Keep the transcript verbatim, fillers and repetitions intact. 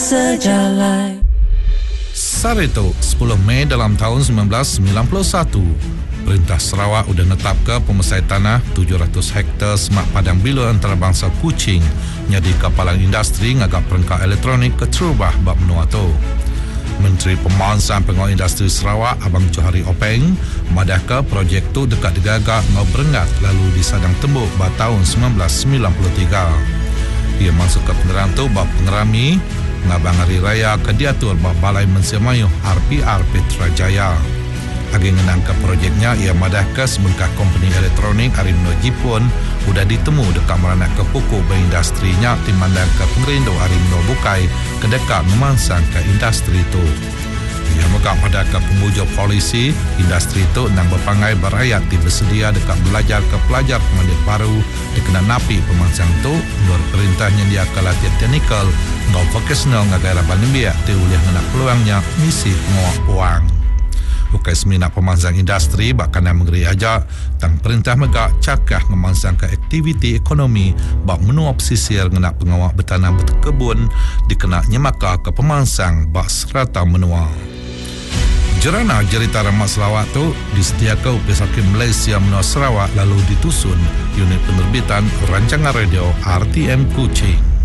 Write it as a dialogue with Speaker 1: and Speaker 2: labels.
Speaker 1: sejalan.
Speaker 2: Sarito, sepuluh Mei dalam tahun sembilan belas sembilan puluh satu, Perintah Sarawak sudah netap ke pemerintah tanah tujuh ratus hektar semak padang bila antarabangsa Kuching nyadi kapalan industri ngagak perangkat elektronik ke terubah bab menua tu. Menteri Pemansang Pengawal Industri Sarawak Abang Johari Openg madah ke projek tu dekat digagak ngau berengat lalu disadang tembuk pada tahun sembilan belas sembilan puluh tiga. Ia masuk ke penerang tu bab pengerami ngabang hari raya ke diatur bab Balai Mensia Mayuh R P R Petrajaya. Agi ngenang ke projeknya ia madah ke sebengkah company elektronik Arimno Jipun sudah ditemu dekat meranak ke pokok berindustrinya timandang ke pengerindu Arimno Bukai ke dekat memansang ke industri itu. Ia megak pada ke pembujuk polisi industri itu nang berpangai berayat di bersedia dekat belajar ke pelajar pemandir baru dikena napi pemansang itu luar perintahnya dia ke latihan teknikal ngau vocational ngagara Banimbiak diulih menak peluangnya misi pengawak puang. Bukai seminat pemansang industri bakkan yang mengeri aja tang perintah megak cakah memansang ke aktiviti ekonomi bak menua pesisir ngenak pengawak bertanam berkebun dikena nyemaka ke pemansang bak serata menua. Jerana cerita Ramat Sarawak tu disediakan oleh Hakim Malaysia Menua Sarawak lalu ditusun unit penerbitan rancangan radio R T M Kuching.